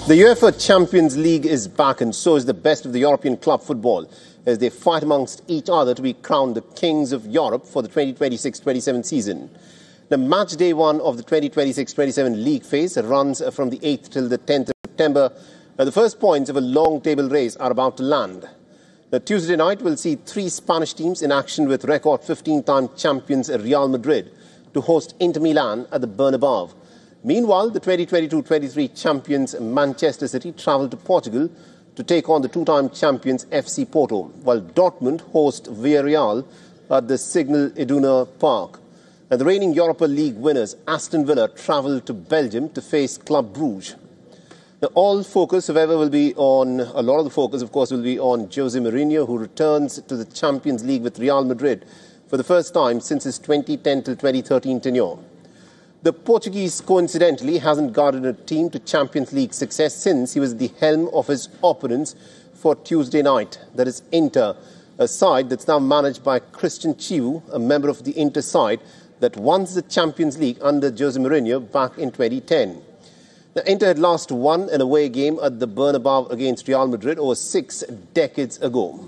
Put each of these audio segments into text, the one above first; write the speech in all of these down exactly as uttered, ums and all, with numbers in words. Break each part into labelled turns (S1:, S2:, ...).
S1: The UEFA Champions League is back, and so is the best of the European club football, as they fight amongst each other to be crowned the kings of Europe for the twenty twenty-six twenty-seven season. The match day one of the twenty twenty-six twenty-seven league phase runs from the eighth till the tenth of September. The first points of a long table race are about to land. The Tuesday night will see three Spanish teams in action, with record fifteen-time champions Real Madrid to host Inter Milan at the Bernabeu. Meanwhile, the twenty twenty-two twenty-three champions Manchester City travel to Portugal to take on the two-time champions F C Porto, while Dortmund host Villarreal at the Signal Iduna Park. And the reigning Europa League winners Aston Villa travel to Belgium to face Club Brugge. Now, all focus, however, will be on, a lot of the focus, of course, will be on Jose Mourinho, who returns to the Champions League with Real Madrid for the first time since his twenty ten to twenty thirteen tenure. The Portuguese, coincidentally, hasn't guarded a team to Champions League success since he was at the helm of his opponents for Tuesday night. That is Inter, a side that's now managed by Christian Chivu, a member of the Inter side that won the Champions League under Jose Mourinho back in twenty ten. The Inter had lost one an away game at the Bernabeu against Real Madrid over six decades ago.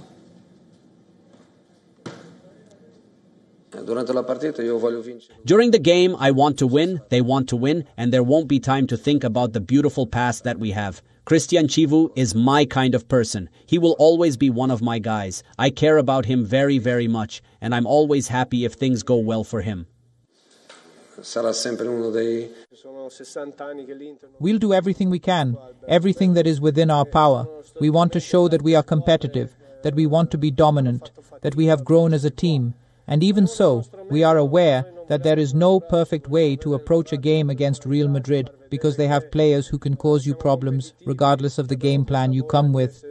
S2: During the game, I want to win, they want to win, and there won't be time to think about the beautiful past that we have. Christian Chivu is my kind of person. He will always be one of my guys. I care about him very, very much, and I'm always happy if things go well for him.
S3: We'll do everything we can, everything that is within our power. We want to show that we are competitive, that we want to be dominant, that we have grown as a team. And even so, we are aware that there is no perfect way to approach a game against Real Madrid, because they have players who can cause you problems regardless of the game plan you come with.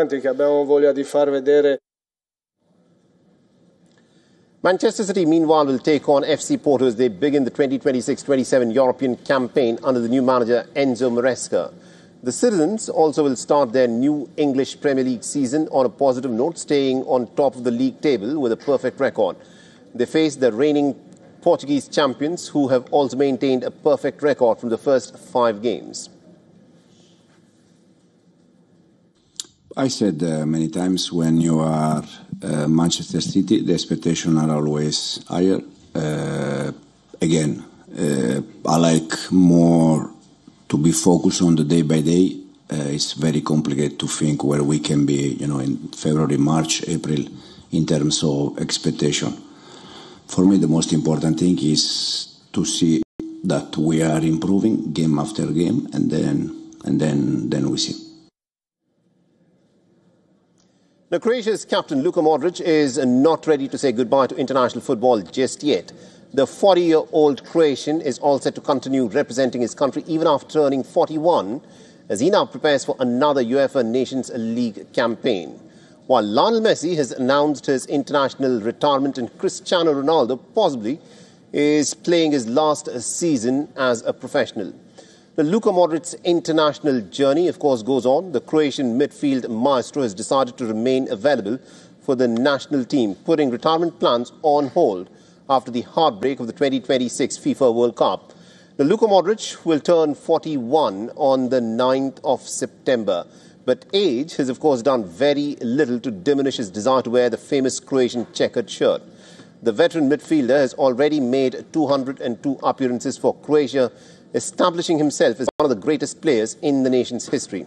S1: Manchester City, meanwhile, will take on F C Porto as they begin the twenty twenty-six twenty-seven European campaign under the new manager Enzo Maresca. The Citizens also will start their new English Premier League season on a positive note, staying on top of the league table with a perfect record. They face the reigning Portuguese champions, who have also maintained a perfect record from the first five games.
S4: I said uh, many times, when you are uh, Manchester City, the expectations are always higher. Uh, again, uh, I like more to be focused on the day by day. Uh, it's very complicated to think where we can be, you know, in February, March, April, in terms of expectation. For me, the most important thing is to see that we are improving game after game, and then and then then we see.
S1: Now, Croatia's captain Luka Modric is not ready to say goodbye to international football just yet. The forty-year-old Croatian is all set to continue representing his country even after turning forty-one, as he now prepares for another UEFA Nations League campaign. While Lionel Messi has announced his international retirement, and Cristiano Ronaldo possibly is playing his last season as a professional. The Luka Modric's international journey, of course, goes on. The Croatian midfield maestro has decided to remain available for the national team, putting retirement plans on hold after the heartbreak of the twenty twenty-six FIFA World Cup. The Luka Modric will turn forty-one on the ninth of September. But age has, of course, done very little to diminish his desire to wear the famous Croatian checkered shirt. The veteran midfielder has already made two hundred two appearances for Croatia, establishing himself as one of the greatest players in the nation's history.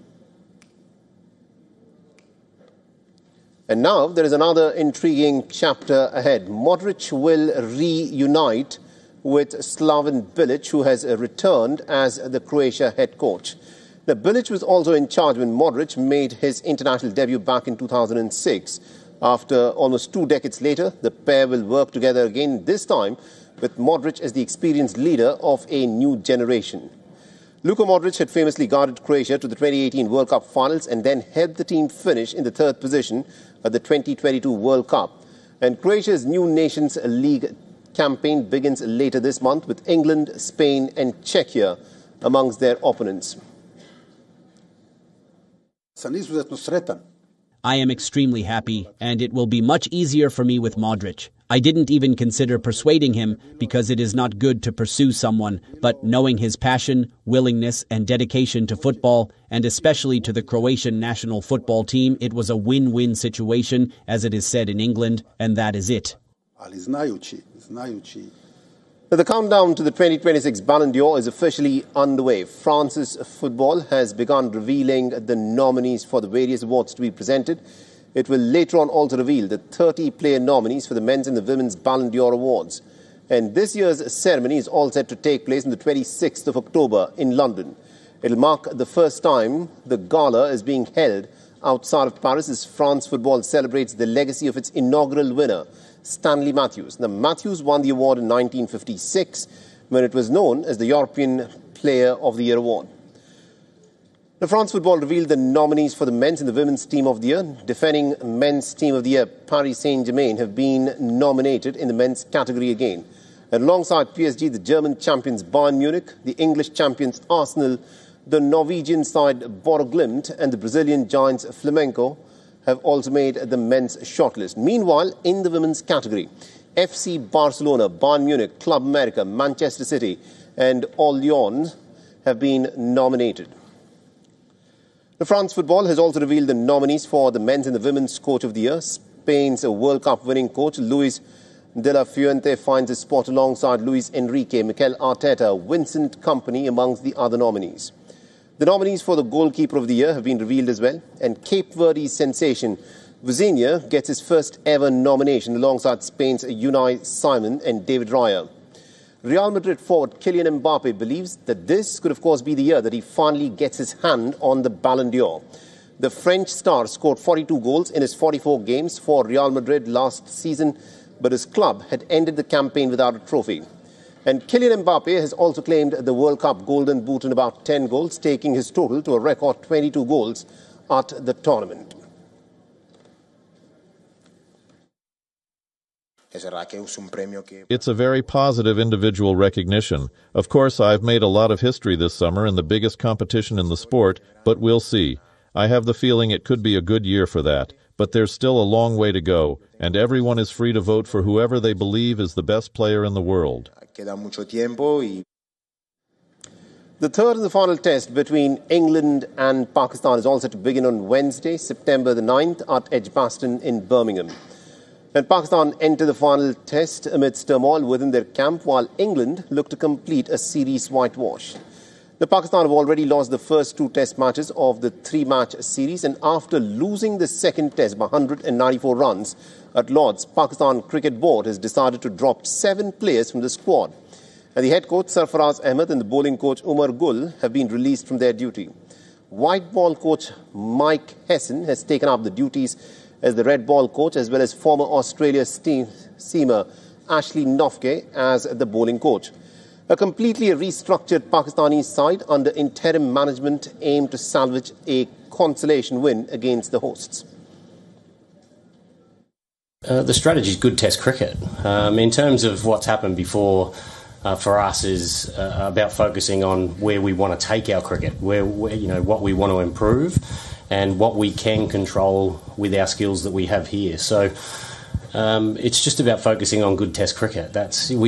S1: And now there is another intriguing chapter ahead. Modric will reunite with Slaven Bilic, who has returned as the Croatia head coach. Now, Bilic was also in charge when Modric made his international debut back in two thousand six. After almost two decades later, the pair will work together again, this time with Modric as the experienced leader of a new generation. Luka Modric had famously guided Croatia to the twenty eighteen World Cup finals and then helped the team finish in the third position at the twenty twenty-two World Cup. And Croatia's new Nations League campaign begins later this month with England, Spain and Czechia amongst their opponents.
S2: I am extremely happy, and it will be much easier for me with Modric. I didn't even consider persuading him because it is not good to pursue someone, but knowing his passion, willingness, and dedication to football, and especially to the Croatian national football team, it was a win-win situation, as it is said in England, and that is it.
S1: The countdown to the twenty twenty-six Ballon d'Or is officially underway. France's football has begun revealing the nominees for the various awards to be presented. It will later on also reveal the thirty player nominees for the men's and the women's Ballon d'Or awards. And this year's ceremony is all set to take place on the twenty-sixth of October in London. It will mark the first time the gala is being held outside of Paris as France football celebrates the legacy of its inaugural winner, Stanley Matthews. Now, Matthews won the award in nineteen fifty-six when it was known as the European Player of the Year award. The France football revealed the nominees for the men's and the women's team of the year. Defending men's team of the year, Paris Saint-Germain, have been nominated in the men's category again. And alongside P S G, the German champions Bayern Munich, the English champions Arsenal, the Norwegian side Borussia Glimt, and the Brazilian giants Flamengo have also made the men's shortlist. Meanwhile, in the women's category, F C Barcelona, Bayern Munich, Club America, Manchester City, and Lyon have been nominated. The France football has also revealed the nominees for the men's and the women's coach of the year. Spain's World Cup winning coach Luis de la Fuente finds his spot alongside Luis Enrique, Mikel Arteta, Vincent Kompany amongst the other nominees. The nominees for the goalkeeper of the year have been revealed as well, and Cape Verde's sensation Vizinha gets his first ever nomination alongside Spain's Unai Simon and David Raya. Real Madrid forward Kylian Mbappe believes that this could of course be the year that he finally gets his hand on the Ballon d'Or. The French star scored forty-two goals in his forty-four games for Real Madrid last season, but his club had ended the campaign without a trophy. And Kylian Mbappe has also claimed the World Cup Golden Boot in about ten goals, taking his total to a record twenty-two goals at the tournament.
S5: It's a very positive individual recognition. Of course, I've made a lot of history this summer in the biggest competition in the sport, but we'll see. I have the feeling it could be a good year for that, but there's still a long way to go, and everyone is free to vote for whoever they believe is the best player in the world.
S1: The third and the final test between England and Pakistan is all set to begin on Wednesday, September the ninth at Edgbaston in Birmingham. And Pakistan enter the final test amidst turmoil within their camp, while England look to complete a series whitewash. The Pakistan have already lost the first two test matches of the three-match series, and after losing the second test by one hundred ninety-four runs at Lord's, Pakistan Cricket Board has decided to drop seven players from the squad. And the head coach Sarfaraz Ahmed and the bowling coach Umar Gul have been released from their duty. White ball coach Mike Hesson has taken up the duties as the red ball coach, as well as former Australia seamer Ashley Nofke as the bowling coach. A completely restructured Pakistani side under interim management aimed to salvage a consolation win against the hosts.
S6: Uh, the strategy is good test cricket. Um, in terms of what's happened before, uh, for us is uh, about focusing on where we want to take our cricket, where, where you know what we want to improve, and what we can control with our skills that we have here. So um, it's just about focusing on good test cricket. That's we.